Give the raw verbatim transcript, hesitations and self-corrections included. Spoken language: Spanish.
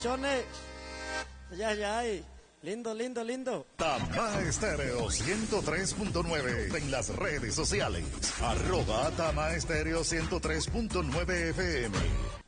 Chones. Ya, ya, ay. Lindo, lindo, lindo. Tama Estéreo ciento tres punto nueve en las redes sociales. Arroba Tama Estéreo ciento tres punto nueve F M.